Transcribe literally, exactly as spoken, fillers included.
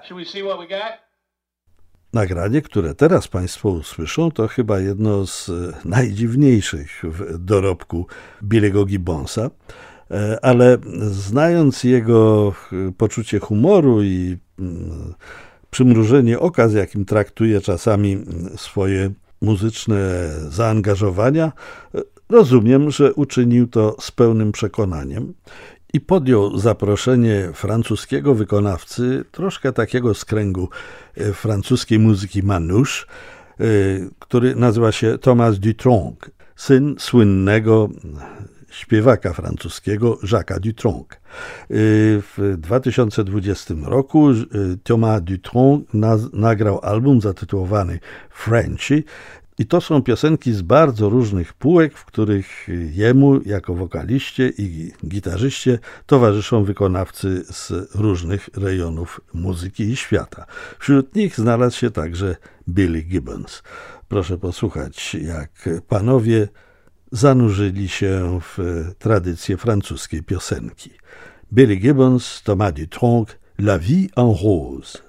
Should we see what we got? Nagranie, które teraz Państwo usłyszą, to chyba jedno z najdziwniejszych w dorobku Billy'ego Gibbonsa, ale znając jego poczucie humoru i przymrużenie oka, z jakim traktuje czasami swoje muzyczne zaangażowania, rozumiem, że uczynił to z pełnym przekonaniem i podjął zaproszenie francuskiego wykonawcy, troszkę takiego z kręgu francuskiej muzyki manouche, który nazywa się Thomas Dutronc, syn słynnego śpiewaka francuskiego Jacques'a Dutronc. W dwa tysiące dwudziestym roku Thomas Dutronc nagrał album zatytułowany Frenchy i to są piosenki z bardzo różnych półek, w których jemu jako wokaliście i gitarzyście towarzyszą wykonawcy z różnych rejonów muzyki i świata. Wśród nich znalazł się także Billy Gibbons. Proszę posłuchać, jak panowie zanurzyli się w tradycję francuskiej piosenki. Billy Gibbons, Thomas Dutronc, La vie en rose.